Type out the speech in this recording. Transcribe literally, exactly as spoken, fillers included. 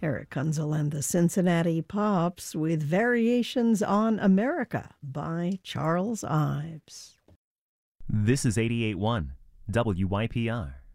Eric Kunzel and the Cincinnati Pops with Variations on America by Charles Ives. This is eighty-eight point one W Y P R.